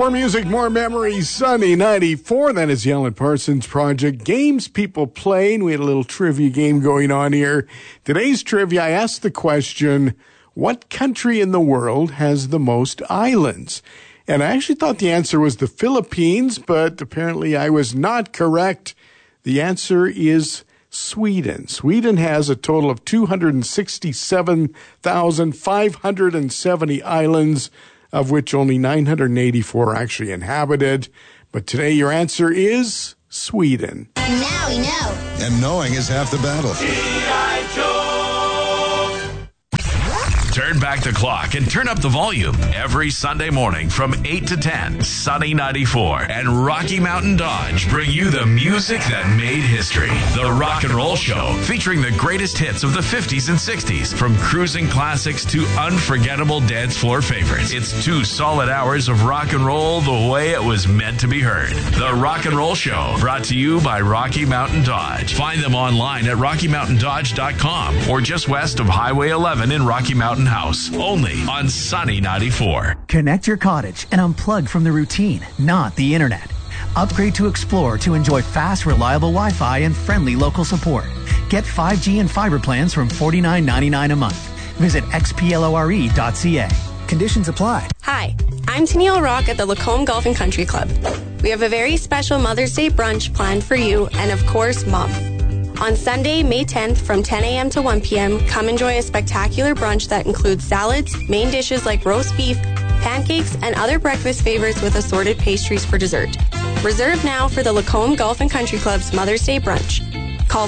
More music, more memories. Sunny 94. That is the Alan Parsons Project. Games people playing. We had a little trivia game going on here. Today's trivia, I asked the question, what country in the world has the most islands? And I actually thought the answer was the Philippines, but apparently I was not correct. The answer is Sweden. Sweden has a total of 267,570 islands, of which only 984 are actually inhabited. But today your answer is Sweden. Now we know. And knowing is half the battle. G.I. Joe. Turn back the clock and turn up the volume every Sunday morning from 8 to 10. Sunny 94 and Rocky Mountain Dodge bring you the music that made history. The Rock and Roll Show, featuring the greatest hits of the 50s and 60s, from cruising classics to unforgettable dance floor favorites. It's 2 solid hours of rock and roll the way it was meant to be heard. The Rock and Roll Show, brought to you by Rocky Mountain Dodge. Find them online at RockyMountainDodge.com or just west of Highway 11 in Rocky Mountain House, only on Sunny 94. Connect your cottage and unplug from the routine, not the internet. Upgrade to Explore to enjoy fast, reliable Wi-Fi and friendly local support. Get 5G and fiber plans from $49.99 a month. Visit xplore.ca. Conditions apply. Hi, I'm Tennille Rock at the Lacombe Golf and Country Club. We have a very special Mother's Day brunch planned for you and, of course, Mom. On Sunday, May 10th from 10 a.m. to 1 p.m., come enjoy a spectacular brunch that includes salads, main dishes like roast beef, pancakes, and other breakfast favorites with assorted pastries for dessert. Reserve now for the Lacombe Golf and Country Club's Mother's Day brunch. Call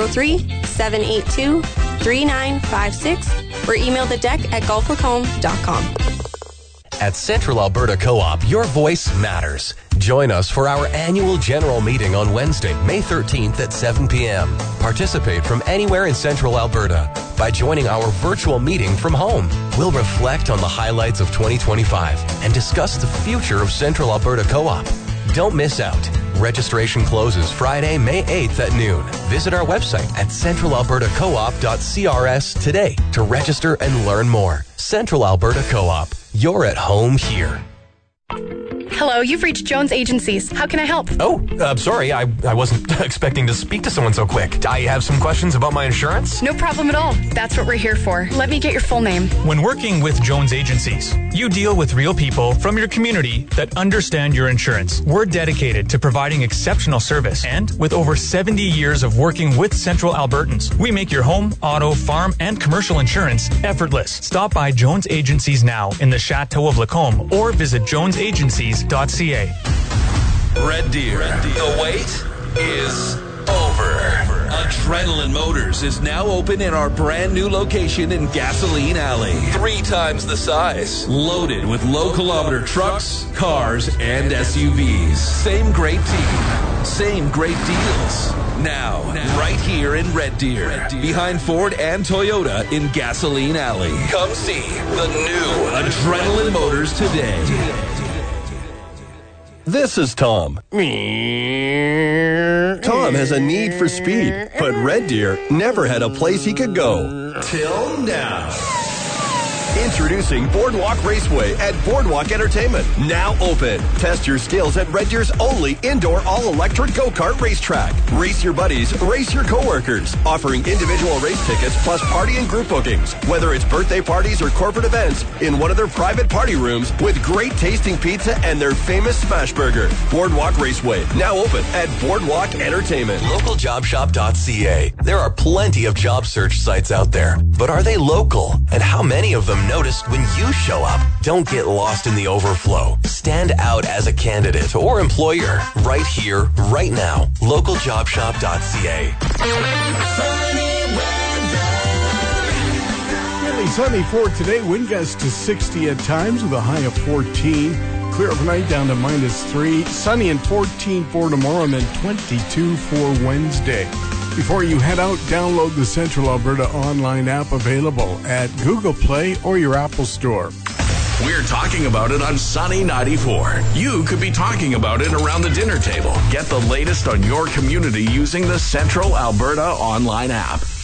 403-782-3956 or email the deck at golflacombe.com. At Central Alberta Co-op, your voice matters. Join us for our annual general meeting on Wednesday, May 13th at 7 p.m. Participate from anywhere in Central Alberta by joining our virtual meeting from home. We'll reflect on the highlights of 2025 and discuss the future of Central Alberta Co-op. Don't miss out. Registration closes Friday, May 8th at noon. Visit our website at centralalbertacoop.crs today to register and learn more. Central Alberta Co-op. You're at home here. Hello, you've reached Jones Agencies. How can I help? Oh, sorry, I wasn't expecting to speak to someone so quick. I have some questions about my insurance. No problem at all. That's what we're here for. Let me get your full name. When working with Jones Agencies, you deal with real people from your community that understand your insurance. We're dedicated to providing exceptional service, and with over 70 years of working with Central Albertans, we make your home, auto, farm, and commercial insurance effortless. Stop by Jones Agencies now in the Chateau of Lacombe or visit jonesagencies.ca. Red Deer. The wait is over. Adrenaline Motors is now open in our brand new location in Gasoline Alley. 3 times the size. Loaded with low kilometer trucks, cars, and SUVs. Same great team. Same great deals. Now, right here in Red Deer. Behind Ford and Toyota in Gasoline Alley. Come see the new Adrenaline Motors today. This is Tom. Tom has a need for speed, but Red Deer never had a place he could go. Till now. Introducing Boardwalk Raceway at Boardwalk Entertainment. Now open. Test your skills at Red Deer's only indoor all-electric go-kart racetrack. Race your buddies, race your coworkers. Offering individual race tickets plus party and group bookings. Whether it's birthday parties or corporate events, in one of their private party rooms with great tasting pizza and their famous smash burger. Boardwalk Raceway. Now open at Boardwalk Entertainment. Localjobshop.ca. There are plenty of job search sites out there, but are they local? And how many of them noticed when you show up? Don't get lost in the overflow. Stand out as a candidate or employer right here, right now. Localjobshop.ca. Really sunny for today. Wind gusts to 60 at times with a high of 14. Clear overnight down to -3. Sunny and 14 for tomorrow and then 22 for Wednesday. Before you head out, download the Central Alberta online app available at Google Play or your Apple Store. We're talking about it on Sunny 94. You could be talking about it around the dinner table. Get the latest on your community using the Central Alberta online app.